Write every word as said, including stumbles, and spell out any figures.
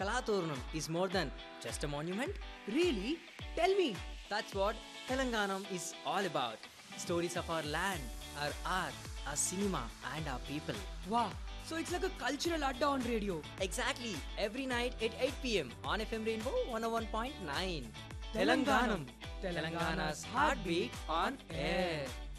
Kalaturnam is more than just a monument. Really? Tell me. That's what Telanganam is all about. Stories of our land, our art, our cinema, and our people. Wow. So it's like a cultural adda on radio. Exactly. Every night at eight p m on F M Rainbow one oh one point nine. Telanganam. Telangana's heartbeat on air.